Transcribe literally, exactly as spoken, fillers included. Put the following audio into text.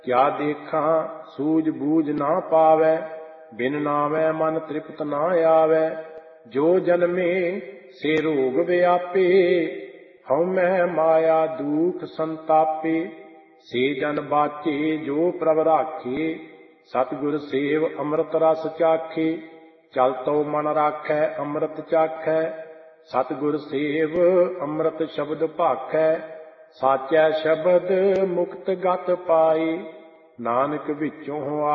ਕਿਆ ਦੇਖਾਂ ਸੂਝ ਬੂਝ ਨਾ ਪਾਵੈ, ਬਿਨ ਨਾਵੈ ਮਨ ਤ੍ਰਿਪਤ ਨਾ ਆਵੈ। ਜੋ ਜਨਮੇ ਸੇ ਰੋਗ ਵਿਆਪੇ, ਹਉਮੈ ਮਾਇਆ ਦੂਖ ਸੰਤਾਪੇ। ਸੇ ਜਨ ਬਾਚੇ ਜੋ ਪ੍ਰਭ ਰਾਖੇ, ਸਤਿਗੁਰ ਸੇਵ ਅੰਮ੍ਰਿਤ ਰਸ ਚਾਖੇ। ਚਲ ਤਉ ਮਨ ਰਾਖੈ ਅੰਮ੍ਰਿਤ ਚਾਖੈ, ਸਤਿਗੁਰ ਸੇਵ ਅੰਮ੍ਰਿਤ ਸ਼ਬਦ ਭਾਖੈ। ਸਾਚੈ ਸ਼ਬਦ ਮੁਕਤ ਗਤ ਪਾਏ, ਨਾਨਕ ਵਿੱਚੋਂ